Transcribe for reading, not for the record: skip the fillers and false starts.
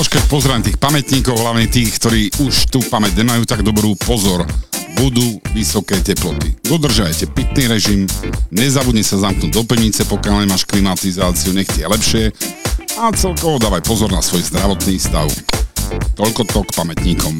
už keď pozerám tých pamätníkov, hlavne tých, ktorí už tú pamäť nemajú tak dobrú, pozor, budú vysoké teploty. Dodržajte pitný režim, nezabudni sa zamknúť do pivnice, pokiaľ nemáš klimatizáciu, nech ti je lepšie a celkovo dávaj pozor na svoj zdravotný stav. Toľko to k pamätníkom.